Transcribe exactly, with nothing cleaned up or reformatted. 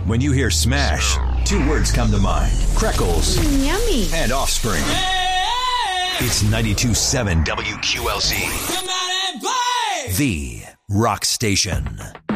When you hear Smash, two words come to mind. Freckles Mm, yummy. and Offspring. It's ninety-two point seven W Q L Z. The Rock Station.